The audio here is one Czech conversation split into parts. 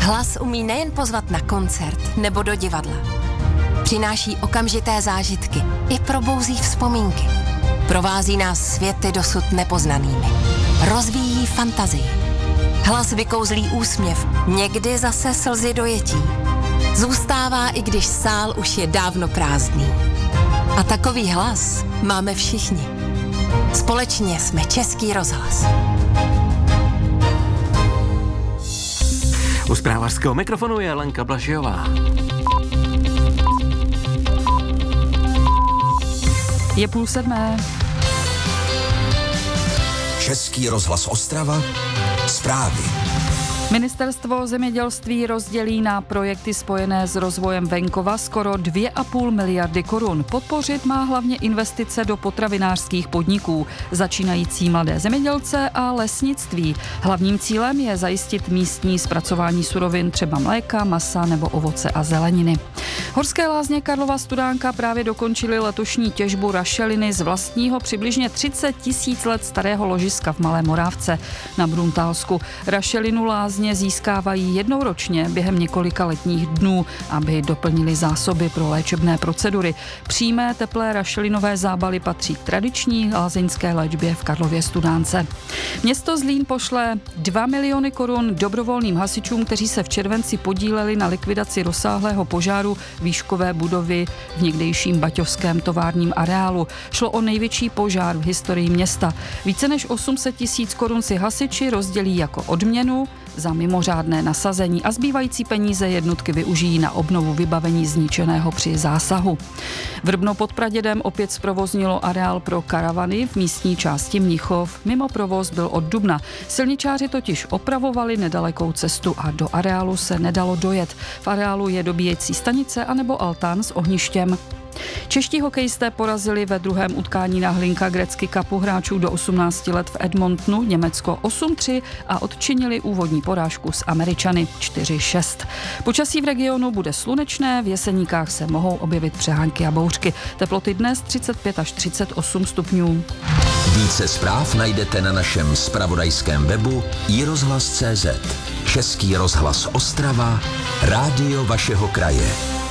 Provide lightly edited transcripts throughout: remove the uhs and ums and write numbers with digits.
Hlas umí nejen pozvat na koncert nebo do divadla. Přináší okamžité zážitky i probouzí vzpomínky. Provází nás světy dosud nepoznanými. Rozvíjí fantazii. Hlas vykouzlí úsměv, někdy zase slzy dojetí. Zůstává, i když sál už je dávno prázdný. A takový hlas máme všichni. Společně jsme Český rozhlas. U zprávařského mikrofonu je Lenka Blažijová. Je 6:30. Český rozhlas Ostrava. Zprávy. Ministerstvo zemědělství rozdělí na projekty spojené s rozvojem venkova skoro 2,5 miliardy korun. Podpořit má hlavně investice do potravinářských podniků, začínající mladé zemědělce a lesnictví. Hlavním cílem je zajistit místní zpracování surovin, třeba mléka, masa nebo ovoce a zeleniny. Horské lázně Karlova Studánka právě dokončily letošní těžbu rašeliny z vlastního přibližně 30 000 let starého ložiska v Malé Morávce na Bruntálsku. Rašelinu lázně získávají jednou ročně během několika letních dnů, aby doplnili zásoby pro léčebné procedury. Přímé teplé rašelinové zábaly patří k tradiční lázeňské léčbě v Karlově Studánce. Město Zlín pošle 2 miliony korun dobrovolným hasičům, kteří se v červenci podíleli na likvidaci rozsáhlého požáru výškové budovy v někdejším baťovském továrním areálu. Šlo o největší požár v historii města. Více než 800 000 korun si hasiči rozdělí jako odměnu za mimořádné nasazení a zbývající peníze jednotky využijí na obnovu vybavení zničeného při zásahu. Vrbno pod Pradědem opět zprovoznilo areál pro karavany v místní části Mnichov. Mimo provoz byl od dubna. Silničáři totiž opravovali nedalekou cestu a do areálu se nedalo dojet. V areálu je dobíjecí stanice anebo altán s ohništěm. Čeští hokejisté porazili ve druhém utkání na Hlinka Gretzky Cupu hráčů do 18 let v Edmontonu Německo 8-3 a odčinili úvodní porážku s Američany 4-6. Počasí v regionu bude slunečné, v Jeseníkách se mohou objevit přehánky a bouřky. Teploty dnes 35 až 38 stupňů. Více zpráv najdete na našem zpravodajském webu iRozhlas.cz. Český rozhlas Ostrava, rádio vašeho kraje.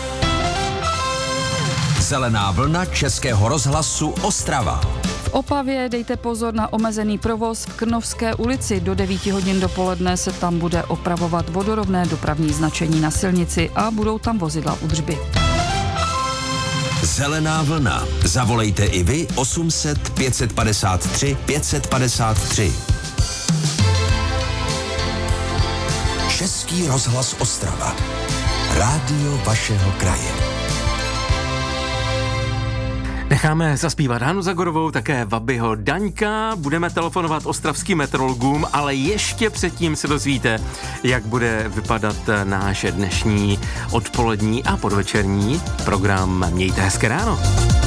Zelená vlna Českého rozhlasu Ostrava. V Opavě dejte pozor na omezený provoz v Krnovské ulici. Do 9 hodin dopoledne se tam bude opravovat vodorovné dopravní značení na silnici a budou tam vozidla údržby. Zelená vlna. Zavolejte i vy 800 553 553. Český rozhlas Ostrava. Rádio vašeho kraje. Necháme zaspívat Hanu Zagorovou, také Vabyho Daňka, budeme telefonovat ostravským meteorologům, ale ještě předtím se dozvíte, jak bude vypadat náš dnešní odpolední a podvečerní program. Mějte hezké ráno.